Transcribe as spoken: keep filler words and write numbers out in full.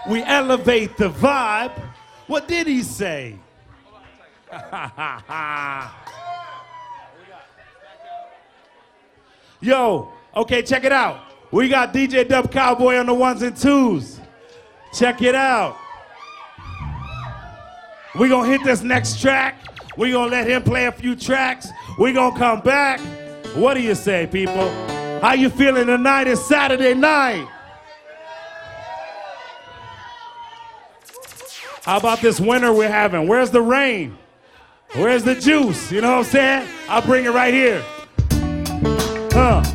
We elevate the vibe. What did he say? Yo, okay, check it out. We got D J Dub Cowboy on the ones and twos. Check it out. We gonna hit this next track. We gonna let him play a few tracks. We gonna come back. What do you say, people? How you feeling tonight? It's Saturday night. How about this winter we're having? Where's the rain? Where's the juice? You know what I'm saying? I'll bring it right here. Huh.